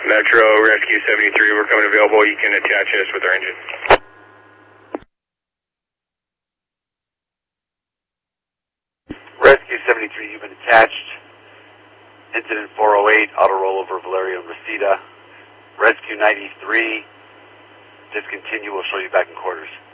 Metro Rescue 73, we're coming available. You can attach us with our engine. Rescue 73, you've been attached. Incident 408, auto rollover Valerio Reseda. Rescue 93, discontinue, we'll show you back in quarters.